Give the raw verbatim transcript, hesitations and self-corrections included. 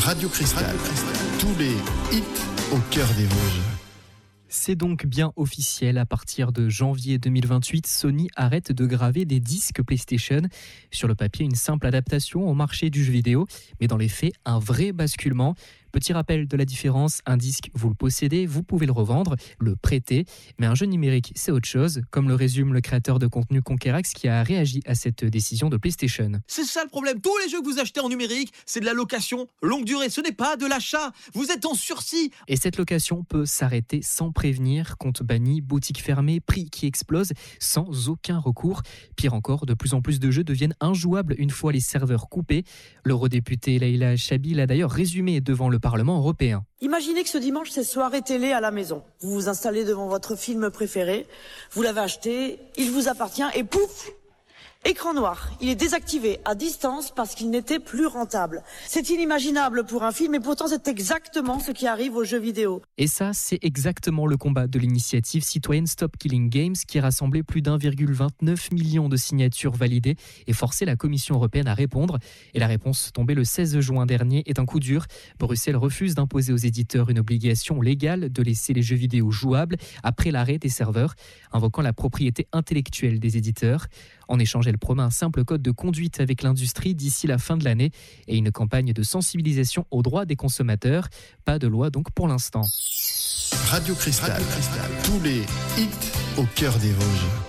Radio Cristal, tous les hits au cœur des Vosges. C'est donc bien officiel, à partir de janvier deux mille vingt-huit, Sony arrête de graver des disques PlayStation. Sur le papier, une simple adaptation au marché du jeu vidéo, mais dans les faits, un vrai basculement. Petit rappel de la différence, un disque, vous le possédez, vous pouvez le revendre, le prêter, mais un jeu numérique, c'est autre chose, comme le résume le créateur de contenu Conquerax qui a réagi à cette décision de PlayStation. C'est ça le problème, tous les jeux que vous achetez en numérique, c'est de la location longue durée, ce n'est pas de l'achat, vous êtes en sursis. Et cette location peut s'arrêter sans prévenir, compte banni, boutique fermée, prix qui explose, sans aucun recours. Pire encore, de plus en plus de jeux deviennent injouables une fois les serveurs coupés. L'eurodéputée Leïla Chabi l'a d'ailleurs résumé devant le Parlement européen. Imaginez que ce dimanche, c'est soirée télé à la maison. Vous vous installez devant votre film préféré, vous l'avez acheté, il vous appartient et pouf, écran noir. Il est désactivé à distance parce qu'il n'était plus rentable. C'est inimaginable pour un film et pourtant c'est exactement ce qui arrive aux jeux vidéo. Et ça, c'est exactement le combat de l'initiative citoyenne Stop Killing Games qui a rassemblé plus d'un virgule vingt-neuf million de signatures validées et forcé la Commission européenne à répondre. Et la réponse tombée le seize juin dernier est un coup dur. Bruxelles refuse d'imposer aux éditeurs une obligation légale de laisser les jeux vidéo jouables après l'arrêt des serveurs, invoquant la propriété intellectuelle des éditeurs. En échange, elle promet un simple code de conduite avec l'industrie d'ici la fin de l'année et une campagne de sensibilisation aux droits des consommateurs. Pas de loi donc pour l'instant. Radio Cristal, tous les hits au cœur des Vosges.